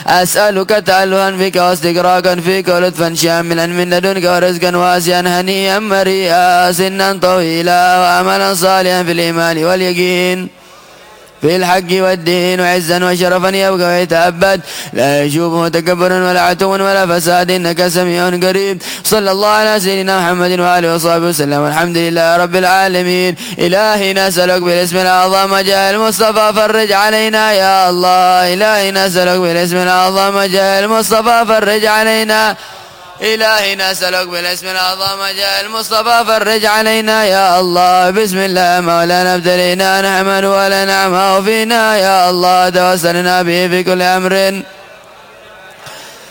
أسألك تألها فيك واستقراقا فيك ولطفا شاملا من لدنك ورزقا واسعا هنيئا مريئا سنا طويلا وأملا صالحا في الإيمان واليقين في الحق والدين وعزا وشرفا يبقى ويتأبد لا يشوفه تكبر ولا عتو ولا فساد إنك سميع قريب. صلى الله على سيدنا محمد وآله وصحبه وسلم والحمد لله رب العالمين. إلهي نسألك بالاسم الأعظم جاه المصطفى فرج علينا يا الله. إلهي نسألك بالاسم الأعظم جاه المصطفى فرج علينا. إلهي نسألك بالاسم الأعظم جاه المصطفى فرج علينا يا الله. بسم الله مولانا ابتلينا نعمل ولا نعمه فينا يا الله. توسلنا به في كل أمر